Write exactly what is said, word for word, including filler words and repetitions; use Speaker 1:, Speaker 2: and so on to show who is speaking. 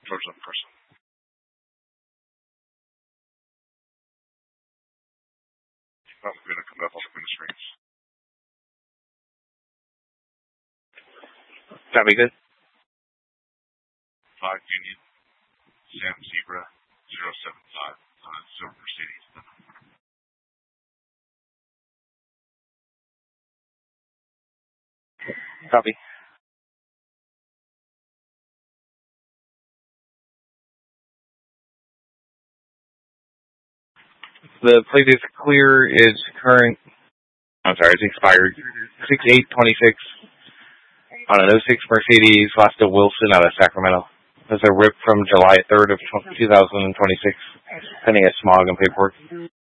Speaker 1: Georgia person. I'm going to come up on the screens.
Speaker 2: That'd be good.
Speaker 1: Five Union, Sam Zebra, zero seven five, uh, Silver Mercedes.
Speaker 2: Copy. The plate is clear. It's current. I'm sorry, it's expired. six eight twenty-six on an oh six Mercedes Lasta Wilson out of Sacramento. That's a rip from July third of two thousand twenty-six, pending a smog and paperwork.